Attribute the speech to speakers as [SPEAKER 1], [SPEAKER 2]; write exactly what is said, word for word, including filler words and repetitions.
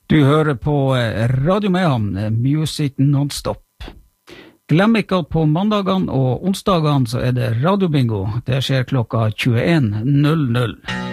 [SPEAKER 1] Du hører på Radio Mehamn, Music Non-Stop. Glem ikke at på mandagene og onsdagene så er det radiobingo. Det skjer klokka tjueen null null.